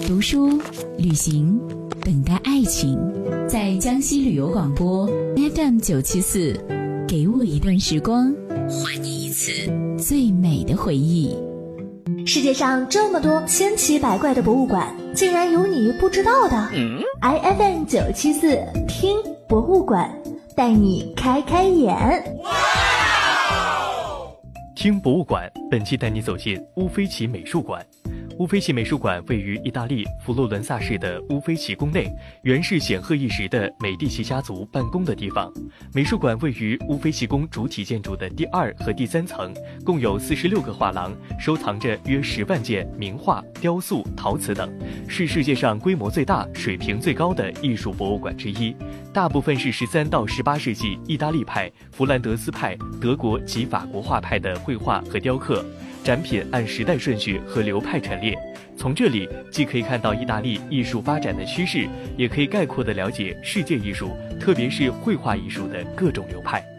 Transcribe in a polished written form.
读书、旅行，等待爱情。在江西旅游广播 FM974，给我一段时光，还你一次最美的回忆。 世界上这么多千奇百怪的博物馆，竟然有你不知道的。IFM974听博物馆，带你开开眼。 听博物馆，本期带你走进乌菲齐美术馆。乌菲齐美术馆位于意大利佛罗伦萨市的乌菲齐宫内，原是显赫一时的美第奇家族办公的地方。美术馆位于乌菲齐宫主体建筑的第2和第3层，共有46个画廊，收藏着约10万件名画、雕塑、陶瓷等，是世界上规模最大、水平最高的艺术博物馆之一。大部分是13到18世纪意大利派、弗兰德斯派、德国及法国画派的绘画和雕刻。展品按时代顺序和流派陈列，从这里既可以看到意大利艺术发展的趋势，也可以概括地了解世界艺术，特别是绘画艺术的各种流派。